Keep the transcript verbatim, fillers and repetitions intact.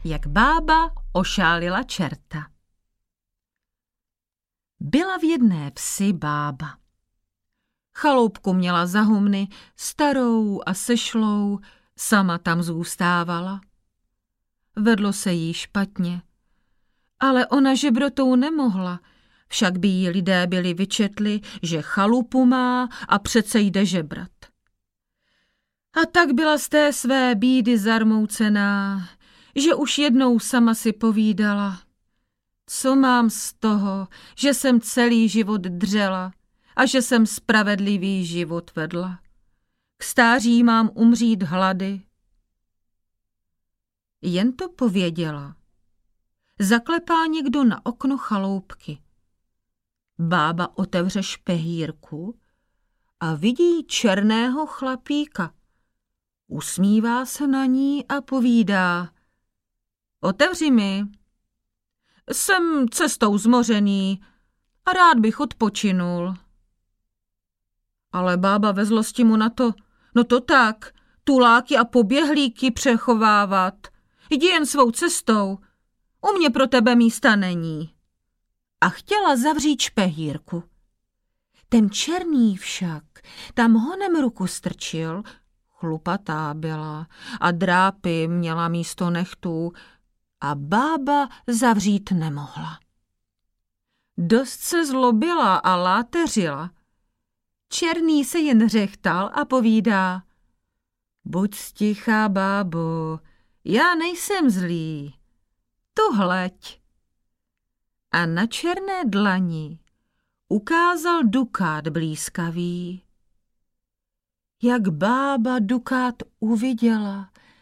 jak bába ošálila čerta. Byla v jedné vsi bába. Chaloupku měla za humny, starou a sešlou, sama tam zůstávala. Vedlo se jí špatně, ale ona žebrotou nemohla, však by jí lidé byli vyčetli, že chalupu má a přece jde žebrat. A tak byla z té své bídy zarmoucená, že už jednou sama si povídala, co mám z toho, že jsem celý život dřela a že jsem spravedlivý život vedla. K stáří mám umřít hlady. Jen to pověděla. Zaklepá někdo na okno chaloupky. Bába otevře špehírku a vidí černého chlapíka. Usmívá se na ní a povídá: Otevři mi. Jsem cestou zmořený a rád bych odpočinul. Ale bába ve zlosti mu na to: No to tak, tuláky a poběhlíky přechovávat. Jdi jen svou cestou, u mě pro tebe místa není. A chtěla zavřít špehírku. Ten černý však tam honem ruku strčil, chlupatá byla a drápy měla místo nechtů a bába zavřít nemohla. Dost se zlobila a láteřila. Černý se jen řechtal a povídá: Buď stichá, bábo, já nejsem zlý, tu hleď. A na černé dlani ukázal dukát blízkavý. Jak bába dukát uviděla,